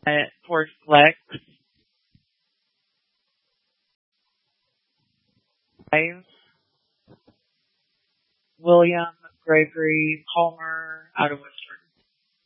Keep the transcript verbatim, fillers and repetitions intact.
uh, towards Flex. Five, William Gregory Palmer out of Wisconsin.